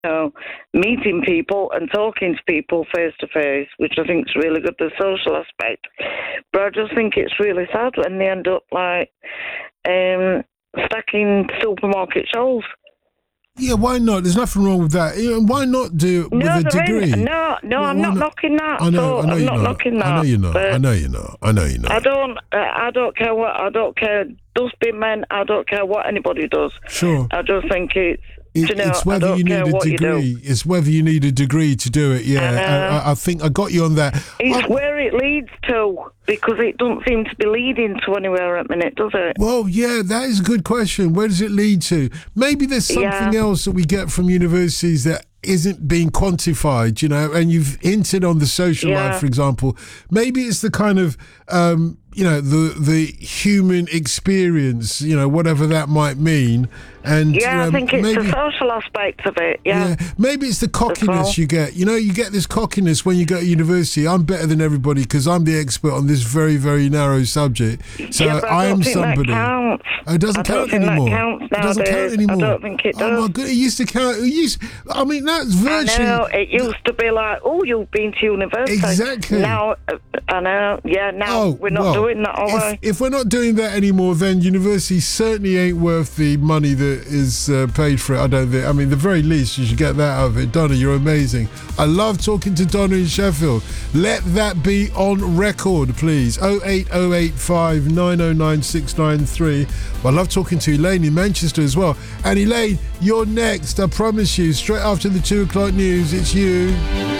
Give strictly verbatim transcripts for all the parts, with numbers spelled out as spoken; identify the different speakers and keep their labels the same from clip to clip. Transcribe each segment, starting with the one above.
Speaker 1: know, meeting people and talking to people face to face, which I think is really good, the social aspect. But I just think it's really sad when they end up like um, stacking supermarket shelves.
Speaker 2: Yeah, why not? There's nothing wrong with that. You know, why not do it with
Speaker 1: no,
Speaker 2: a degree?
Speaker 1: Ain't. No, no,
Speaker 2: why,
Speaker 1: I'm
Speaker 2: why
Speaker 1: not,
Speaker 2: not
Speaker 1: knocking that.
Speaker 2: I know,
Speaker 1: so
Speaker 2: I know
Speaker 1: I'm
Speaker 2: you're
Speaker 1: not,
Speaker 2: not
Speaker 1: knocking that.
Speaker 2: I know you're not. I know you're not. I know you're not.
Speaker 1: I don't. Uh, I don't care what. I don't care. Dustbin men. I don't care what anybody does.
Speaker 2: Sure.
Speaker 1: I just think it's.
Speaker 2: It,
Speaker 1: you know,
Speaker 2: it's whether you need a degree. It's whether you need a degree to do it. Yeah, I, I, I think I got you on that.
Speaker 1: It's
Speaker 2: I,
Speaker 1: where it leads to, because it doesn't seem to be leading to anywhere at the minute, does it?
Speaker 2: Well, yeah, that is a good question. Where does it lead to? Maybe there's something
Speaker 1: yeah.
Speaker 2: else that we get from universities that isn't being quantified, you know, and you've hinted on the social
Speaker 1: yeah.
Speaker 2: life, for example. Maybe it's the kind of, um, you know, the the human experience, you know, whatever that might mean. And
Speaker 1: yeah,
Speaker 2: you know,
Speaker 1: I think it's
Speaker 2: maybe,
Speaker 1: the social aspect of it, yeah.
Speaker 2: yeah. Maybe it's the cockiness
Speaker 1: well.
Speaker 2: you get. You know, you get this cockiness when you go to university. I'm better than everybody because I'm the expert on this very, very narrow subject. So
Speaker 1: yeah,
Speaker 2: I, I am somebody.
Speaker 1: Oh,
Speaker 2: it doesn't count anymore.
Speaker 1: It
Speaker 2: doesn't count anymore.
Speaker 1: I don't think it does.
Speaker 2: Oh my God, it used to count. It used, I mean, that's virtually.
Speaker 1: I know, it used to be like, oh, you've been to university.
Speaker 2: Exactly.
Speaker 1: Now, uh, I know, yeah, now
Speaker 2: oh,
Speaker 1: we're not
Speaker 2: well,
Speaker 1: doing that, are
Speaker 2: if, we? If we're not doing that anymore, then university certainly ain't worth the money that is uh, paid for it, I don't think. I mean, the very least, you should get that out of it. Donna, you're amazing. I love talking to Donna in Sheffield. Let that be on record, please. oh eight oh eight five nine oh nine six nine three. I love talking to Elaine in Manchester as well. And Elaine, you're next, I promise you. Straight after the two o'clock news, it's you.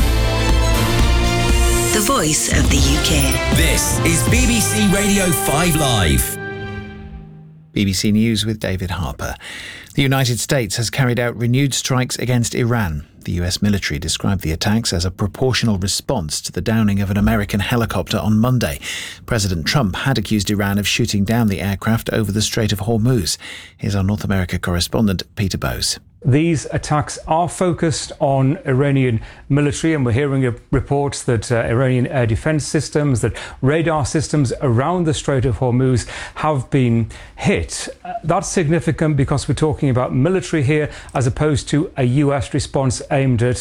Speaker 3: The voice of the U K.
Speaker 4: This is B B C Radio five Live.
Speaker 5: B B C News with David Harper. The United States has carried out renewed strikes against Iran. The U S military described the attacks as a proportional response to the downing of an American helicopter on Monday. President Trump had accused Iran of shooting down the aircraft over the Strait of Hormuz. Here's our North America correspondent, Peter Bowes.
Speaker 6: These attacks are focused on Iranian military, and we're hearing reports that uh, Iranian air defense systems, that radar systems around the Strait of Hormuz have been hit. Uh, that's significant because we're talking about military here as opposed to a U S response aimed at